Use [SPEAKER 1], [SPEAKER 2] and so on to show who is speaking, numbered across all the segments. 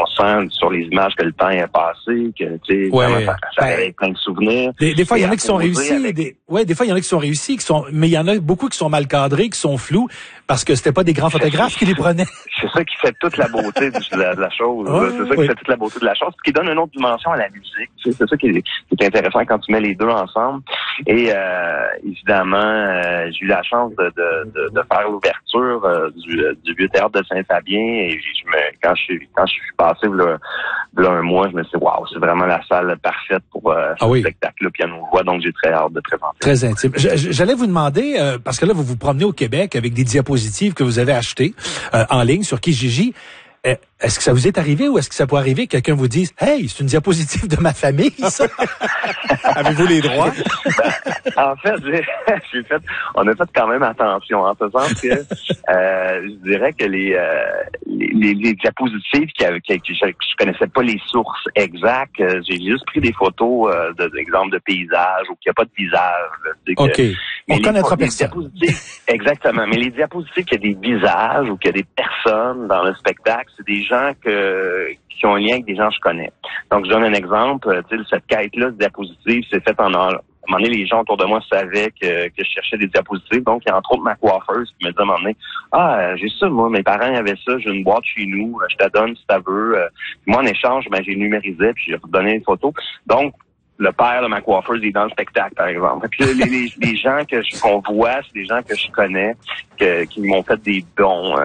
[SPEAKER 1] on sent sur les images que le temps est passé, que tu sais, ça réveille plein de souvenirs.
[SPEAKER 2] Des fois, il y en a qui sont réussis. Des fois, il y en a qui sont réussis, mais il y en a beaucoup qui sont mal cadrés, qui sont flous, parce que c'était pas des grands photographes qui les prenaient.
[SPEAKER 1] C'est ça qui fait toute la beauté de la chose. C'est ça qui fait toute la beauté de la chose, ce qui donne une autre dimension à la musique. C'est ça qui est intéressant quand tu mets les deux ensemble. Et évidemment, j'ai eu la chance de faire l'ouverture du Vieux Théâtre de Saint-Fabien. Et quand je suis passé là un mois, je me suis dit, waouh, c'est vraiment la salle parfaite pour ce spectacle-là, piano-voix. Donc, j'ai très hâte de présenter.
[SPEAKER 2] Très intime. J'allais vous demander, parce que là, vous vous promenez au Québec avec des diapositives que vous avez achetées en ligne sur Kijiji. Est-ce que ça vous est arrivé ou est-ce que ça peut arriver que quelqu'un vous dise « Hey, c'est une diapositive de ma famille, ça! »
[SPEAKER 3] Avez-vous les droits?
[SPEAKER 1] En fait, on a fait quand même attention, en ce sens que je dirais que les diapositives je connaissais pas les sources exactes. J'ai juste pris des photos d'exemples de paysages où il n'y a pas de visage.
[SPEAKER 2] OK. On connaîtra personne.
[SPEAKER 1] Exactement. Mais les diapositives qu'il y a des visages ou qu'il y a des personnes dans le spectacle, c'est des gens qui ont un lien avec des gens que je connais. Donc, je donne un exemple. Tu sais, cette quête-là de diapositives, c'est fait à un moment donné, les gens autour de moi savaient que je cherchais des diapositives. Donc, il y a entre autres ma coiffeuse qui me dit à un moment donné, j'ai ça, moi, mes parents avaient ça, j'ai une boîte chez nous, je te donne si tu veux. Moi, en échange, j'ai numérisé puis j'ai redonné une photo. Donc, le père de ma coiffeuse est dans le spectacle, par exemple. Puis là, les gens qu'on voit, c'est des gens que je connais, qui m'ont fait des dons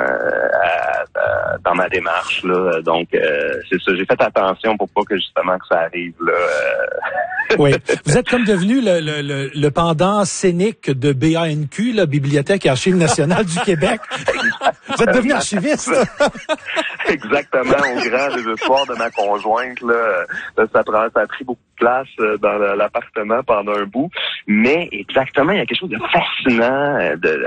[SPEAKER 1] dans ma démarche, là. Donc, c'est ça. J'ai fait attention pour pas que justement que ça arrive là.
[SPEAKER 2] Oui. Vous êtes comme devenu le pendant scénique de BANQ, la Bibliothèque et Archives nationales du Québec. Vous êtes devenu archiviste.
[SPEAKER 1] Exactement, au grand désespoir de ma conjointe, là. Ça a pris beaucoup de place dans l'appartement pendant un bout. Mais exactement, il y a quelque chose de fascinant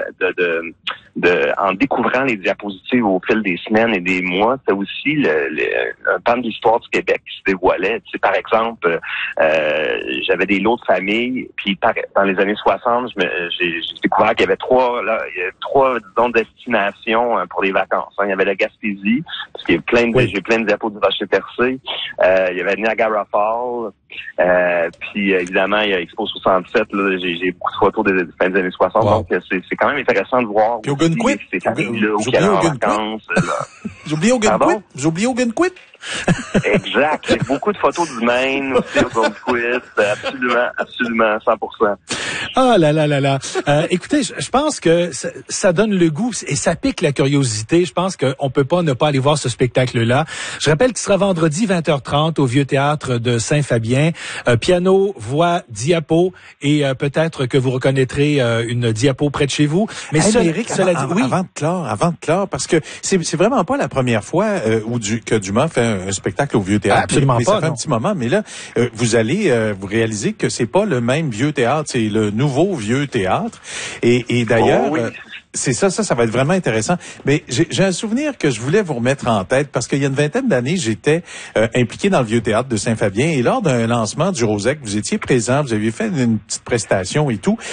[SPEAKER 1] en découvrant les diapositives au fil des semaines et des mois. C'est aussi un pan de l'histoire du Québec qui se dévoilait. Tu sais, par exemple, j'avais des lots de famille, puis dans les années 60, j'ai découvert qu'il y avait trois disons, destinations pour les vacances. Il y avait la Gaspésie, parce qu'il y a j'ai plein de diapos du Rocher-Percé. Il y avait Niagara Falls. Puis évidemment, il y a Expo 67. Là, j'ai beaucoup de photos des fins des années 60. Wow. Donc c'est quand même intéressant de voir ces familles-là où il y a en vacances.
[SPEAKER 3] J'ai oublié Ogunquit.
[SPEAKER 1] Exact. J'ai beaucoup de photos du Maine aussi au Ogunquit. Absolument, 100%.
[SPEAKER 2] Ah là. Écoutez, je pense que ça donne le goût et ça pique la curiosité. Je pense qu'on peut pas ne pas aller voir ce spectacle-là. Je rappelle qu'il sera vendredi 20h30 au Vieux Théâtre de Saint-Fabien. Piano, voix, diapo et peut-être que vous reconnaîtrez une diapo près de chez vous. Mais
[SPEAKER 3] Éric, avant de clore, parce que c'est vraiment pas la première fois que Dumas fait un spectacle au Vieux Théâtre.
[SPEAKER 2] Absolument pas.
[SPEAKER 3] Ça fait un petit moment, mais là, vous allez vous réaliser que c'est pas le même Vieux Théâtre, c'est le nouveau Vieux Théâtre. Et d'ailleurs, c'est ça va être vraiment intéressant. Mais j'ai un souvenir que je voulais vous remettre en tête parce qu'il y a une vingtaine d'années, j'étais impliqué dans le Vieux Théâtre de Saint-Fabien et lors d'un lancement du Rosec, vous étiez présent, vous aviez fait une petite prestation et tout.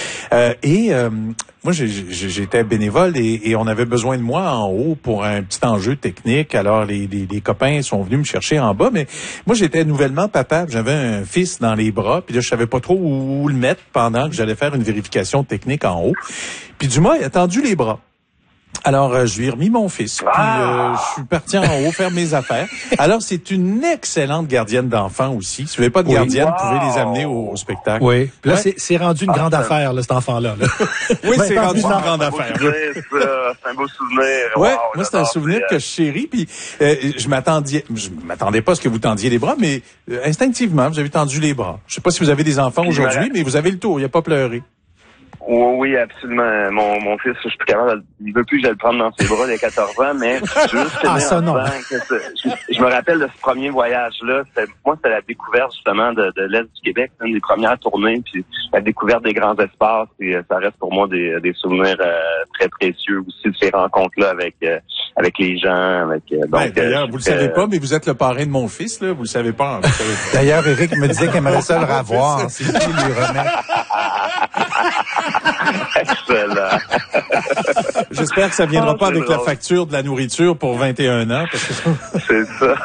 [SPEAKER 3] Moi, j'étais bénévole et on avait besoin de moi en haut pour un petit enjeu technique. Alors, les copains sont venus me chercher en bas, mais moi, j'étais nouvellement papa. J'avais un fils dans les bras, puis là, je savais pas trop où le mettre pendant que j'allais faire une vérification technique en haut. Puis Dumas, il a tendu les bras. Alors, je lui ai remis mon fils. Puis, je suis parti en haut faire mes affaires. Alors, c'est une excellente gardienne d'enfants aussi. Si vous n'avez pas de gardienne, vous pouvez les amener au spectacle.
[SPEAKER 2] Oui. Là, c'est rendu une grande affaire, là, cet enfant-là.
[SPEAKER 3] Oui, c'est rendu une grande affaire.
[SPEAKER 1] C'est un beau souvenir.
[SPEAKER 3] Ouais, moi, c'est un souvenir que je chéris. Puis, je m'attendais pas à ce que vous tendiez les bras, mais instinctivement, vous avez tendu les bras. Je sais pas si vous avez des enfants aujourd'hui, mais vous avez le tour. Il n'y a pas pleuré.
[SPEAKER 1] Oui, absolument. Mon fils, je suis plus capable, il veut plus que je le prenne dans ses bras, il a 14 ans, mais juste je me rappelle de ce premier voyage-là. C'était la découverte, justement, de l'Est du Québec, une des premières tournées, puis la découverte des grands espaces, et ça reste pour moi des souvenirs très précieux aussi de ces rencontres-là avec les gens.
[SPEAKER 3] D'ailleurs, vous le savez pas, mais vous êtes le parrain de mon fils, là. Vous le savez pas.
[SPEAKER 4] D'ailleurs, Éric me disait qu'il aimerait ça le revoir. C'est lui qui lui remet.
[SPEAKER 1] Excellent.
[SPEAKER 3] J'espère que ça viendra pas avec la facture de la nourriture pour 21 ans. Parce que...
[SPEAKER 1] C'est ça.